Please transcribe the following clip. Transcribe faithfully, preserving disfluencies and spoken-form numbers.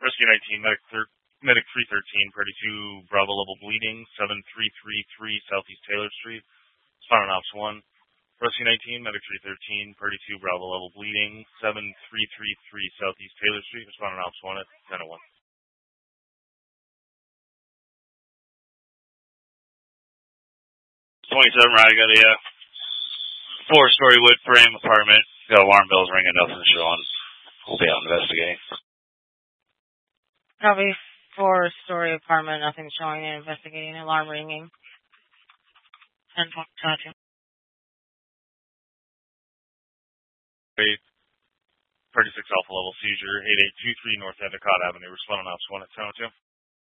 Rescue nineteen, medic, thir- medic three thirteen, Party two, Bravo level bleeding, seven three three three Southeast Taylor Street. Respond on Ops one. Rescue nineteen, medic three thirteen, Party two, Bravo level bleeding, seven three three three Southeast Taylor Street. Respond on Ops one at ten oh one. twenty-seven, right, I got a uh, four-story wood frame apartment. Got alarm bells ringing, nothing showing. We'll be out investigating. Copy. Four-story apartment, nothing showing and investigating. Alarm ringing. ten o'clock, thirty-six Alpha level seizure, eight eight two three North Endicott Avenue. Respond on Ops one at ten oh two.